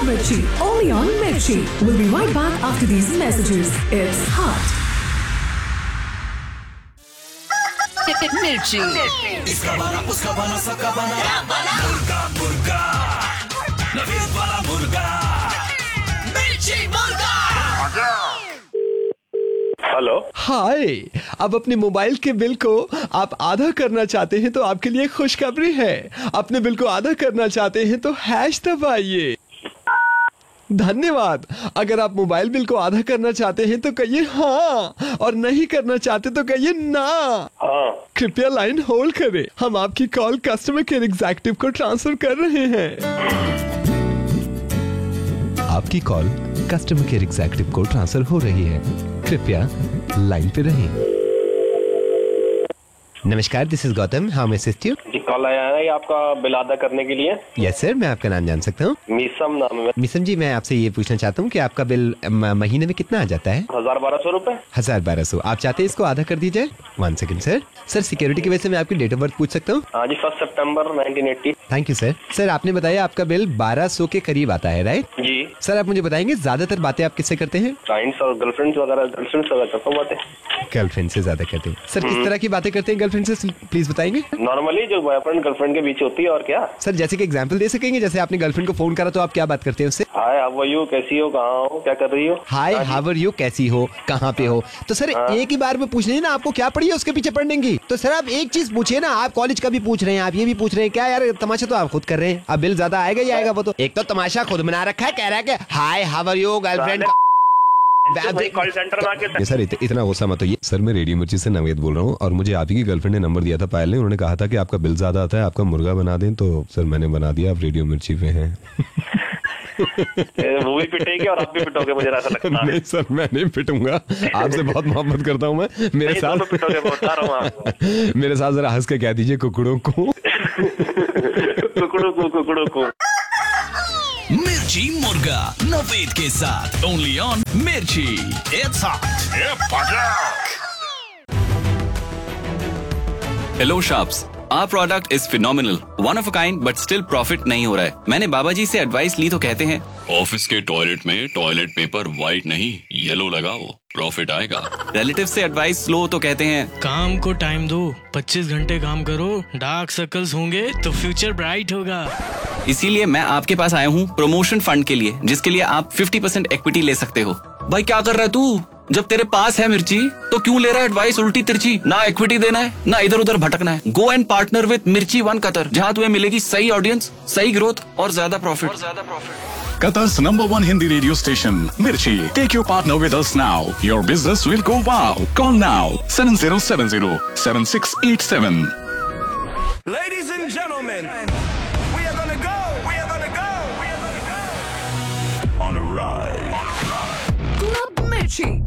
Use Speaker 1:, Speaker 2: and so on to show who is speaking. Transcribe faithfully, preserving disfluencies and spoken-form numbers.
Speaker 1: Mirchi, only on Mirchi. We'll be right back after these messages. It's hot.
Speaker 2: मिर्ची,
Speaker 3: इसका बना, उसका बना, सबका बना, मुर्गा मुर्गा, नवीन वाला मुर्गा, मिर्ची मुर्गा।
Speaker 4: हेलो,
Speaker 5: हाय। अब अपने मोबाइल के बिल को आप आधा करना चाहते हैं तो आपके लिए खुशखबरी है। अपने बिल को आधा करना चाहते हैं तो हैश दबाइए। धन्यवाद। अगर आप मोबाइल बिल को आधा करना चाहते हैं तो कहिए हाँ, और नहीं करना चाहते तो कहिए ना।
Speaker 4: हाँ।
Speaker 5: कृपया लाइन होल्ड करें, हम आपकी कॉल कस्टमर केयर एग्जीक्यूटिव को ट्रांसफर कर रहे हैं। आपकी कॉल कस्टमर केयर एग्जीक्यूटिव को ट्रांसफर हो रही है, कृपया लाइन पे रहें। नमस्कार, this is Gautam, how may assist you?
Speaker 4: Ji, call आया है आपका बिल अदा करने के लिए।
Speaker 5: यस सर, मैं आपका नाम जान सकता हूँ?
Speaker 4: मीसम नाम है।
Speaker 5: मिसम जी, मैं आपसे ये पूछना चाहता हूँ कि आपका बिल म- महीने में कितना आ जाता है?
Speaker 4: हजार बारह सौ रूपए।
Speaker 5: हजार बारह सौ। आप चाहते हैं इसको आधा कर दी जाए? One second sir. Sir, security की वजह से मैं आपकी डेट ऑफ बर्थ पूछ सकता हूँ?
Speaker 4: हाँ जी, first September nineteen eighty.
Speaker 5: Thank you sir. Sir, आपने बताया आपका बिल बारह सौ के करीब आता है, राइट?
Speaker 4: जी
Speaker 5: सर, आप मुझे बताएंगे ज्यादातर बातें आप किससे करते हैं?
Speaker 4: क्लाइंट्स और गर्लफ्रेंड्स वगैरह, गर्लफ्रेंड से करता हूँ बातें।
Speaker 5: गर्लफ्रेंड से ज्यादा करते हैं। सर, किस तरह की बातें करते हैं गर्लफ्रेंड से, प्लीज बताएंगे?
Speaker 4: नॉर्मली जो बॉयफ्रेंड गर्लफ्रेंड के बीच होती है, और क्या।
Speaker 5: सर, जैसे कि एग्जांपल दे सकेंगे? जैसे आपने गर्लफ्रेंड को फोन करा तो आप क्या बात करते हैं उससे?
Speaker 4: हाय, हाउ आर यू, कैसी हो, कहाँ हो, क्या कर रही हो?
Speaker 5: हाय, हाउ आर यू, कैसी हो, कहाँ पे हो? तो सर, एक ही बार में पूछ लेना, आपको क्या पड़ी है उसके पीछे पढ़ने की? तो सर, आप एक चीज पूछिए ना। आप कॉलेज का भी पूछ रहे हैं, आप ये भी पूछ रहे हैं, क्या यार तमाशा तो आप खुद कर रहे हैं। अब बिल ज्यादा आएगा ही आएगा। वो तो एक तो तमाशा खुद बना रखा है, कह रहा है कि hi how are you girlfriend.
Speaker 4: Call centre में आके
Speaker 5: सर, इत, इतना गुस्सा मत होइए। सर, मैं रेडियो मिर्ची से नवेद बोल रहा हूँ और मुझे आप ही की गर्लफ्रेंड ने नंबर दिया था पायल ने। उन्होंने कहा था कि आपका बिल ज्यादा आता है, आपका मुर्गा बना दें। तो सर, मैंने बना दिया, आप रेडियो मिर्ची पे हैं।
Speaker 4: वो भी पिटेगी और आप भी पिटोगे, मुझे ऐसा लगता है।
Speaker 5: नहीं सर, मैं नहीं पिटूंगा, आपसे बहुत मोहब्बत करता हूँ मैं। मेरे साथ
Speaker 4: पिटोगे, बता रहा हूँ आपको।
Speaker 5: मेरे साथ जरा हंस के कह दीजिए कुकड़ों को।
Speaker 4: कुकड़ों को, कुकड़ों को।
Speaker 3: मिर्ची मुर्गा नवेद के साथ ओनली ऑन मिर्ची। It's hot.
Speaker 6: Hello shops, Our product is phenomenal, one of a kind, but still profit नहीं हो रहा है। मैंने बाबा जी से एडवाइस ली तो कहते हैं
Speaker 7: ऑफिस के टॉयलेट में टॉयलेट पेपर व्हाइट नहीं येलो लगाओ, प्रॉफिट आएगा।
Speaker 6: रिलेटिव से एडवाइस लो तो कहते हैं
Speaker 8: काम को टाइम दो, पच्चीस घंटे काम करो, डार्क सर्कल्स होंगे तो फ्यूचर ब्राइट होगा।
Speaker 6: इसीलिए मैं आपके पास आया हूँ प्रमोशन फंड के लिए, जिसके लिए आप पचास परसेंट इक्विटी ले सकते हो। भाई क्या कर रहा है तू? जब तेरे पास है मिर्ची तो क्यों ले रहा है एडवाइस उल्टी तिरछी? ना इक्विटी देना है, ना इधर उधर भटकना है। गो एंड पार्टनर विद मिर्ची वन कतर, जहाँ तुम्हें मिलेगी सही ऑडियंस, सही ग्रोथ और ज्यादा profit.
Speaker 7: Qatar's number one Hindi radio station, Mirchi. Take your partner with us now. Your business will go wow. Call now seven zero seven zero seven six eight seven.
Speaker 3: Ladies and gentlemen,